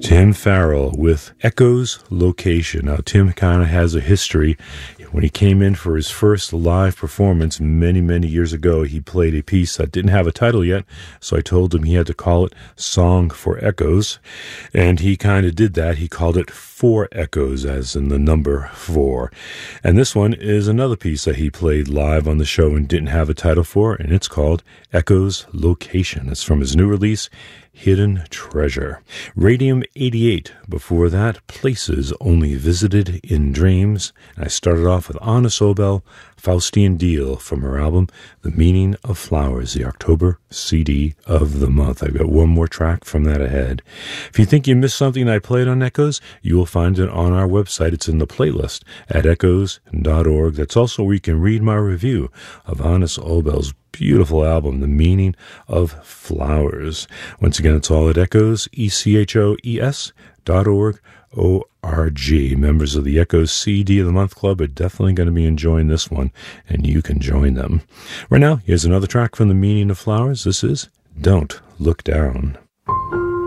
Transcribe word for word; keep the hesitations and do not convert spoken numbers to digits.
Tim Farrell with Echoes Location. Now, Tim kind of has a history. When he came in for his first live performance many, many years ago, he played a piece that didn't have a title yet, so I told him he had to call it Song for Echoes, and he kind of did that. He called it Four Echoes, as in the number four. And this one is another piece that he played live on the show and didn't have a title for, and it's called Echoes Location. It's from his new release, Hidden Treasure. Radium eighty-eight. Before that, Places Only Visited in Dreams. And I started off with Anna Sobel, Faustian Deal, from her album The Meaning of Flowers, the October C D of the month. I've got one more track from that ahead. If you think you missed something I played on Echoes, you will find it on our website. It's in the playlist at echoes dot org. That's also where you can read my review of Anna Sobel's beautiful album, The Meaning of Flowers. Once again, it's all at Echoes, E C H O E S dot org, O R G. Members of the Echoes C D of the Month Club are definitely going to be enjoying this one, and you can join them. Right now, here's another track from The Meaning of Flowers. This is Don't Look Down.